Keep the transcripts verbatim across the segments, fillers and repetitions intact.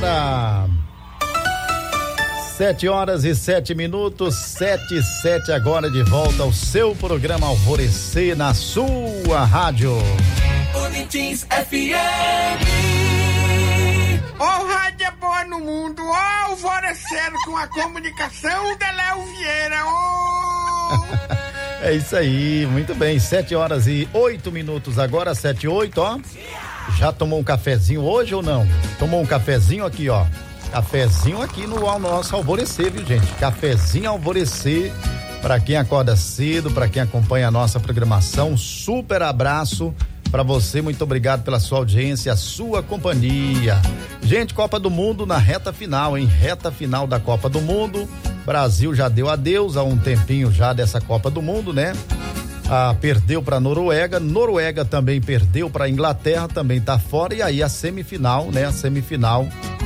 hora. Sete horas e sete minutos, sete e sete agora de volta ao seu programa Alvorecer na sua rádio. Unitins F M. Ô, oh, rádio é boa no mundo, ó, oh, Alvorecer com a comunicação de Léo Vieira, ô. Oh. É isso aí, muito bem, sete horas e oito minutos agora, sete e oito, ó. Já tomou um cafezinho hoje ou não? Tomou um cafezinho aqui, ó. Cafezinho aqui no nosso Alvorecer, viu, gente? Cafezinho Alvorecer, para quem acorda cedo, para quem acompanha a nossa programação, super abraço para você, muito obrigado pela sua audiência, a sua companhia. Gente, Copa do Mundo na reta final, hein? Reta final da Copa do Mundo. Brasil já deu adeus há um tempinho já dessa Copa do Mundo, né? Ah, perdeu para Noruega, Noruega também perdeu para Inglaterra, também tá fora, e aí a semifinal, né? A semifinal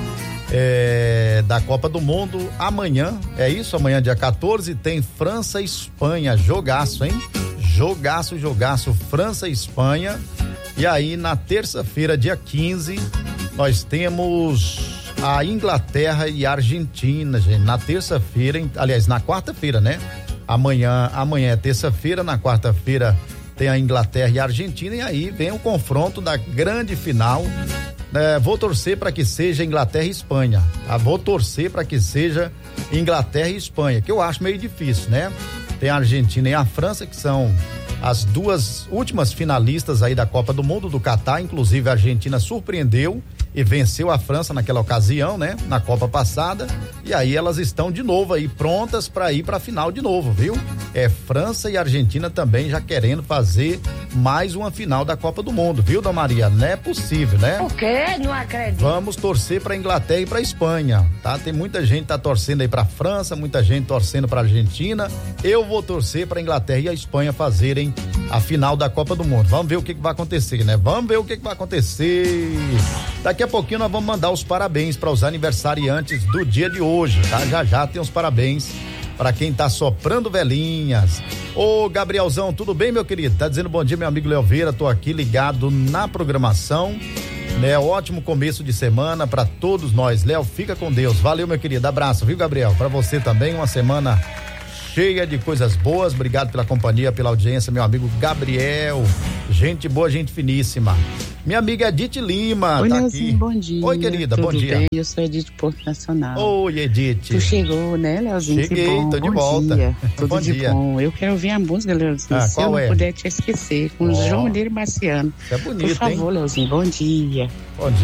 É, da Copa do Mundo amanhã, é isso? Amanhã, dia quatorze, tem França e Espanha, jogaço, hein? Jogaço, jogaço, França e Espanha. E aí, na terça-feira, dia quinze, nós temos a Inglaterra e a Argentina, gente. Na terça-feira, aliás, na quarta-feira, né? Amanhã, amanhã é terça-feira, na quarta-feira tem a Inglaterra e a Argentina, e aí vem o confronto da grande final. É, vou torcer para que seja Inglaterra e Espanha. Tá? Vou torcer para que seja Inglaterra e Espanha, que eu acho meio difícil, né? Tem a Argentina e a França, que são as duas últimas finalistas aí da Copa do Mundo do Catar. Inclusive a Argentina surpreendeu e venceu a França naquela ocasião, né? Na Copa passada. E aí elas estão de novo aí prontas para ir para a final de novo, viu? É França e Argentina também já querendo fazer mais uma final da Copa do Mundo, viu, Dona Maria? Não é possível, né? O quê? Não acredito. Vamos torcer para Inglaterra e para Espanha, tá? Tem muita gente tá torcendo aí para França, muita gente torcendo para Argentina. Eu vou torcer para Inglaterra e a Espanha fazerem a final da Copa do Mundo. Vamos ver o que, que vai acontecer, né? Vamos ver o que, que vai acontecer. Daqui a pouquinho nós vamos mandar os parabéns para os aniversariantes do dia de hoje, tá? Já já tem os parabéns para quem tá soprando velhinhas. Ô, Gabrielzão, tudo bem, meu querido? Tá dizendo bom dia, meu amigo Leoveira, tô aqui ligado na programação, né? Ótimo começo de semana para todos nós. Léo, fica com Deus. Valeu, meu querido. Abraço, viu, Gabriel? Para você também, uma semana cheia de coisas boas. Obrigado pela companhia, pela audiência, meu amigo Gabriel. Gente boa, gente finíssima. Minha amiga Edith Lima. Oi, tá Leozinho, aqui. bom dia. Oi, querida, Tudo bom dia. Bem? Eu sou Edith Porto Nacional. Oi, Edith. Tu chegou, né, Leozinho? Cheguei, que bom. tô de bom volta. Dia. Tudo Bom de dia. bom. Eu quero ouvir a música, Leozinho. Ah, Se qual eu não é? puder te esquecer, com Oh. João Mineiro e Marciano. É bonito, Por favor, hein? Leozinho, bom dia. Bom dia.